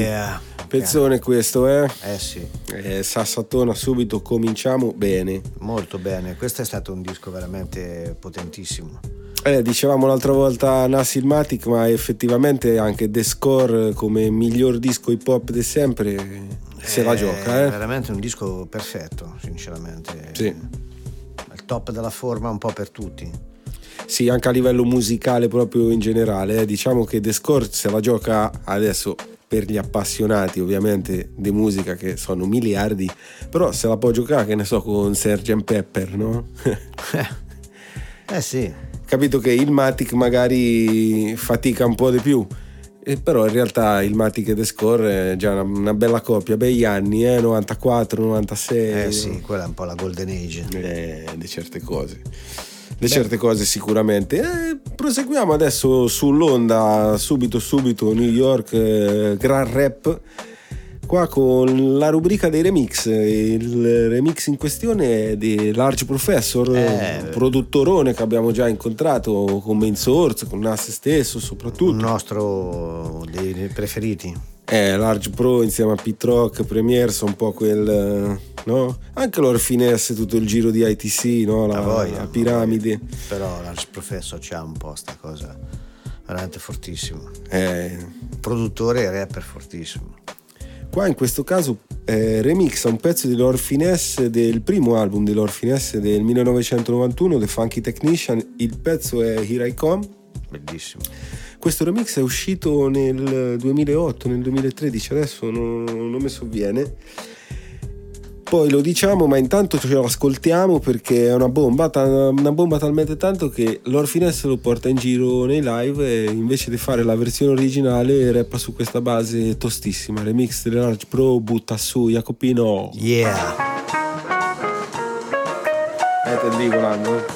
Yeah. Pezzone questo, eh? Sì. Sassatona, subito cominciamo bene. Molto bene, questo è stato un disco veramente potentissimo. Dicevamo l'altra volta Nassilmatic, ma effettivamente anche The Score come miglior disco hip hop di sempre se la gioca. È veramente un disco perfetto, sinceramente. Sì. Il top della forma un po' per tutti. Sì, anche a livello musicale proprio in generale. Diciamo che The Score se la gioca adesso per gli appassionati ovviamente di musica, che sono miliardi, però se la può giocare, che ne so, con Sgt. Pepper, no? Sì. Capito che il Matic magari fatica un po' di più, però in realtà il Matic e The Score è già una bella coppia, bei anni, 94, 96. Sì, quella è un po' la golden age di certe cose. Certe cose sicuramente. Proseguiamo adesso sull'onda subito New York, gran rap, qua con la rubrica dei remix. Il remix in questione è di Large Professor, un produttorone che abbiamo già incontrato con Main Source, con Nas stesso soprattutto, un nostro dei preferiti. Large Pro insieme a Pete Rock, Premier, sono un po' quel, no? Anche l'Orfinesse, tutto il giro di ITC, no? La piramide. Però Large Professor c'ha un po' sta cosa veramente fortissimo. Produttore e rapper fortissimo. Qua in questo caso remixa un pezzo di l'Orfinesse del primo album dell'Orfinesse del 1991, The Funky Technician. Il pezzo è Here I Come. Bellissimo. Questo remix è uscito nel 2008, nel 2013, adesso non mi sovviene. Poi lo diciamo, ma intanto ce lo ascoltiamo perché è una bomba talmente tanto che l'Orfinesse lo porta in giro nei live e invece di fare la versione originale rappa su questa base tostissima. Remix delle Large Pro, butta su Jacopino. Yeah. Te lì volando.